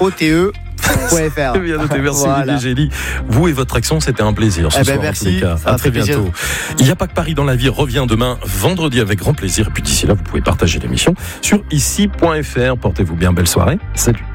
OTE.fr. Bien noté, merci Olivier Gély. Vous et votre action, c'était un plaisir ce soir. Merci. En tous les cas. À très bientôt. Il n'y a pas que Paris dans la vie revient demain, vendredi, avec grand plaisir. Et puis d'ici là, vous pouvez partager l'émission sur ici.fr. Portez-vous bien, belle soirée. Salut.